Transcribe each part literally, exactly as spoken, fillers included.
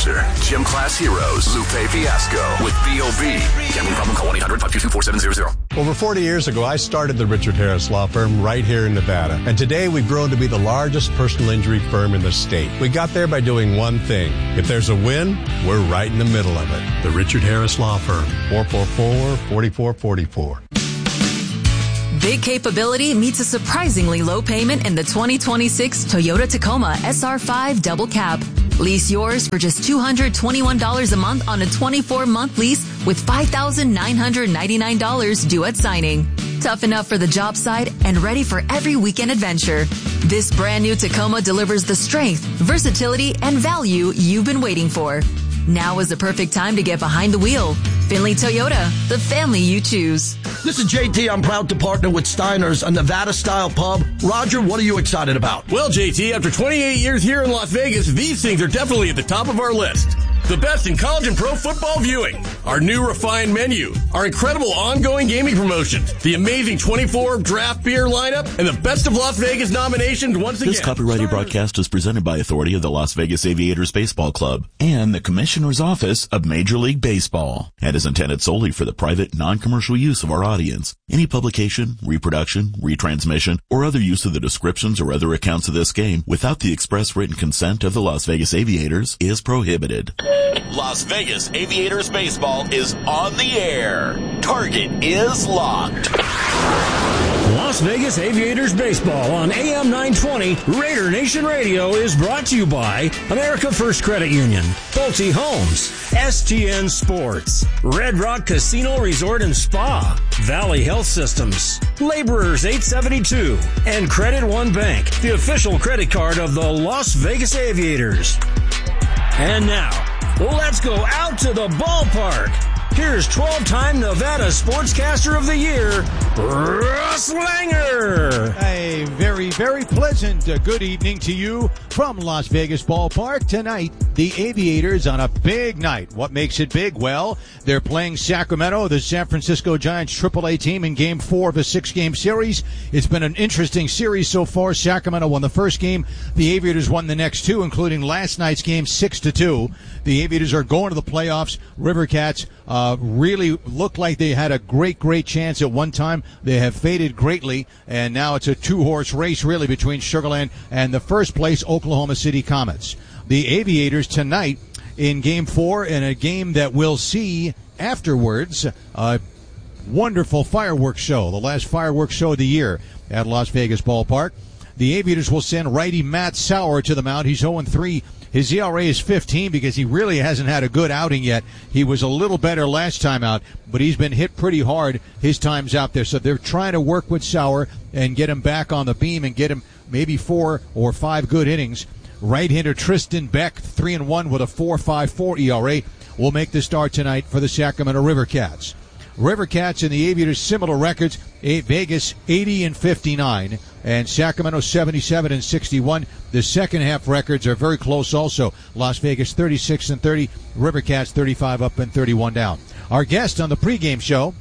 sponsor. Gym Class Heroes, Lupe Fiasco with B O B. Gambling problem? Call one eight hundred five two two four seven zero zero. Over forty years ago, I started the Richard Harris Law Firm right here in Nevada. And today we've grown to be the largest personal injury firm in the state. We got there by doing one thing. If there's a win, we're right in the middle of it. The Richard Harris Law Firm, four four four, four four four four. Big capability meets a surprisingly low payment in the twenty twenty-six Toyota Tacoma S R five Double Cab. Lease yours for just two hundred twenty-one dollars a month on a twenty-four month lease with five thousand nine hundred ninety-nine dollars due at signing. Tough enough for the job site and ready for every weekend adventure. This brand new Tacoma delivers the strength, versatility, and value you've been waiting for. Now is the perfect time to get behind the wheel. Finley Toyota, the family you choose. This is J T. I'm proud to partner with Steiner's, a Nevada-style pub. Roger, what are you excited about? Well, J T, after twenty-eight years here in Las Vegas, these things are definitely at the top of our list. The best in college and pro football viewing, our new refined menu, our incredible ongoing gaming promotions, the amazing twenty-four draft beer lineup, and the Best of Las Vegas nominations once again. This copyrighted broadcast is presented by authority of the Las Vegas Aviators Baseball Club and the Commissioner's Office of Major League Baseball and is intended solely for the private, non-commercial use of our audience. Any publication, reproduction, retransmission, or other use of the descriptions or other accounts of this game without the express written consent of the Las Vegas Aviators is prohibited. Las Vegas Aviators Baseball is on the air. Target is locked. Las Vegas Aviators Baseball on A M nine twenty Raider Nation Radio is brought to you by America First Credit Union, Pulte Homes, S T N Sports, Red Rock Casino Resort and Spa, Valley Health Systems, Laborers eight seventy-two, and Credit One Bank, the official credit card of the Las Vegas Aviators. And now, let's go out to the ballpark. Here's twelve-time Nevada Sportscaster of the Year, Russ Langer. A very, very pleasant uh, good evening to you from Las Vegas Ballpark. Tonight, the Aviators on a big night. What makes it big? Well, they're playing Sacramento, the San Francisco Giants triple A team in Game four of a six-game series. It's been an interesting series so far. Sacramento won the first game. The Aviators won the next two, including last night's game six to two. The Aviators are going to the playoffs. River Cats uh, really looked like they had a great, great chance at one time. They have faded greatly, and now it's a two-horse race, really, between Sugar Land and the first-place Oklahoma City Comets. The Aviators tonight in Game four, in a game that we'll see afterwards, a wonderful fireworks show, the last fireworks show of the year at Las Vegas Ballpark. The Aviators will send righty Matt Sauer to the mound. He's oh and three. His E R A is fifteen because he really hasn't had a good outing yet. He was a little better last time out, but he's been hit pretty hard his times out there. So they're trying to work with Sauer and get him back on the beam and get him maybe four or five good innings. Right-hander Tristan Beck, three and one with a four point five four E R A, will make the start tonight for the Sacramento River Cats. River Cats and the Aviators similar records. Vegas eighty and fifty-nine, and Sacramento seventy-seven and sixty-one. The second half records are very close also. Las Vegas thirty-six and thirty, River Cats thirty-five up and thirty-one down. Our guest on the pregame show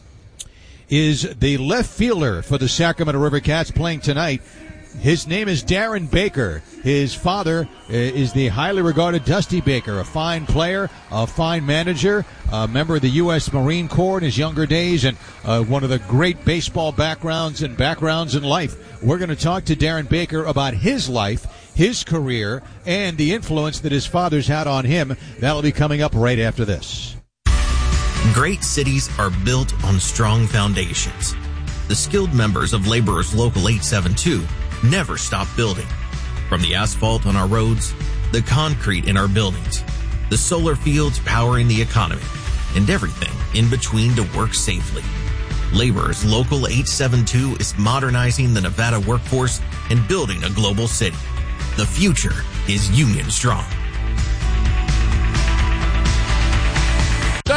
is the left fielder for the Sacramento River Cats playing tonight. His name is Darren Baker. His father is the highly regarded Dusty Baker, a fine player, a fine manager, a member of the U S Marine Corps in his younger days, and uh, one of the great baseball backgrounds and backgrounds in life. We're going to talk to Darren Baker about his life, his career, and the influence that his father's had on him. That'll be coming up right after this. Great cities are built on strong foundations. The skilled members of Laborers Local eight seventy-two never stop building. From the asphalt on our roads, the concrete in our buildings, the solar fields powering the economy, and everything in between to work safely. Laborers Local eight seventy-two is modernizing the Nevada workforce and building a global city. The future is Union Strong.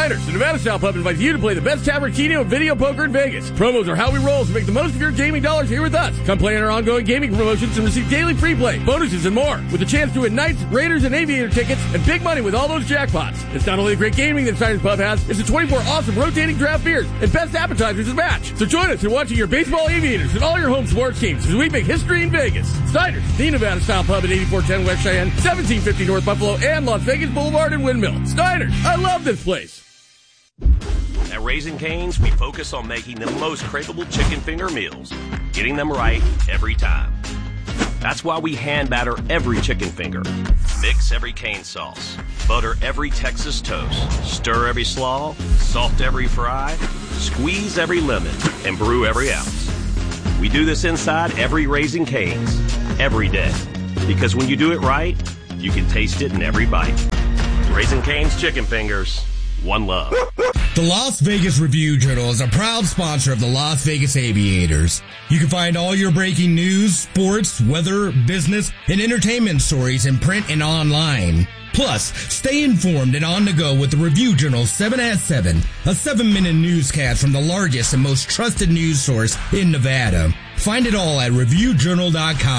Steiner's, the Nevada-style pub, invites you to play the best tavern, keno, and video poker in Vegas. Promos are how we roll, so make the most of your gaming dollars here with us. Come play in our ongoing gaming promotions and receive daily free play, bonuses, and more, with a chance to win Knights, Raiders, and Aviator tickets and big money with all those jackpots. It's not only the great gaming that Steiner's Pub has, it's the twenty-four awesome rotating draft beers and best appetizers to match. So join us in watching your baseball Aviators and all your home sports teams as we make history in Vegas. Steiner's, the Nevada-style pub at eighty-four ten West Cheyenne, seventeen fifty North Buffalo, and Las Vegas Boulevard and Windmill. Steiner's, I love this place. At Raising Cane's, we focus on making the most craveable chicken finger meals, getting them right every time. That's why we hand batter every chicken finger, mix every cane sauce, butter every Texas toast, stir every slaw, salt every fry, squeeze every lemon, and brew every ounce. We do this inside every Raising Cane's, every day. Because when you do it right, you can taste it in every bite. Raising Cane's Chicken Fingers, one love. The Las Vegas Review-Journal is a proud sponsor of the Las Vegas Aviators. You can find all your breaking news, sports, weather, business, and entertainment stories in print and online. Plus, stay informed and on the go with the Review-Journal seven at seven, a seven-minute newscast from the largest and most trusted news source in Nevada. Find it all at review journal dot com.